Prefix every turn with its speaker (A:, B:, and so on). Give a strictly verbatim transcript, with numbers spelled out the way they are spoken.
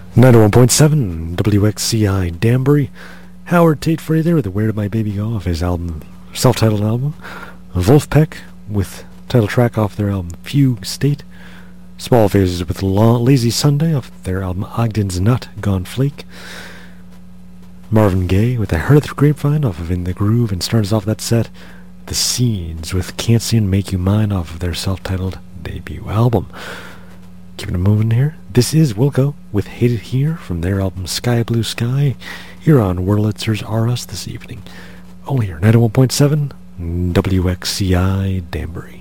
A: ninety-one point seven W X C I Danbury. Howard Tate Frey there with the Where Did My Baby Go off his album, self-titled album. Wolfpack with title track off their album Fugue State. Small Faces with La- Lazy Sunday off their album Ogden's Nut Gone Flake. Marvin Gaye with I Heard It Through Grapevine off of In the Groove, and starts off that set The Seeds with Can't See and Make You Mine off of their self-titled debut album. Keeping it moving here. This is Wilco with Hate It Here from their album Sky Blue Sky, here on Wurlitzer's R Us this evening. Only here, ninety-one point seven W X C I Danbury.